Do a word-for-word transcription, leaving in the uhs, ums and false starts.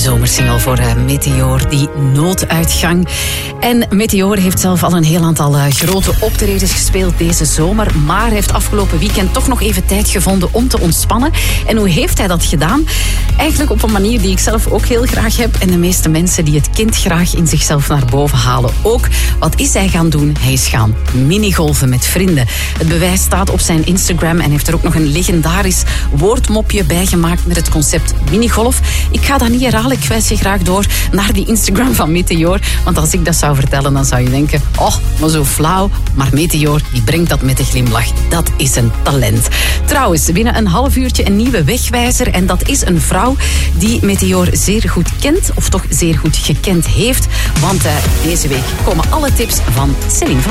zomersingle voor uh, Meteor, die nooduitgang. En Meteor heeft zelf al een heel aantal uh, grote optredens gespeeld deze zomer, maar heeft afgelopen weekend toch nog even tijd gevonden om te ontspannen. En hoe heeft hij dat gedaan? Eigenlijk op een manier die ik zelf ook heel graag heb en de meeste mensen die het kind graag in zichzelf naar boven halen ook. Wat is hij gaan doen? Hij is gaan minigolven met vrienden. Het bewijs staat op zijn Instagram en heeft er ook nog een legendarisch woordmopje bij gemaakt met het concept minigolf. Ik ga dat niet herhalen, ik wijs je graag door naar die Instagram van Meteor. Want als ik dat zou vertellen, dan zou je denken, oh, maar zo flauw. Maar Meteor, die brengt dat met een glimlach. Dat is een talent. Trouwens, binnen een half uurtje een nieuwe wegwijzer. En dat is een vrouw die Meteor zeer goed kent, of toch zeer goed gekend heeft. Want uh, deze week komen alle tips van Céline van